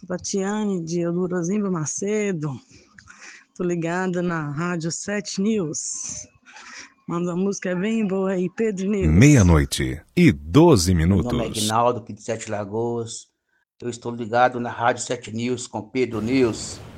Tatiane de Eldorozimba Macedo. Tô ligada na Rádio 7 News. Manda uma música bem boa aí, Pedro News. 00:12. Meu nome é Aguinaldo, aqui de Sete Lagoas. Eu estou ligado na Rádio 7 News com Pedro News.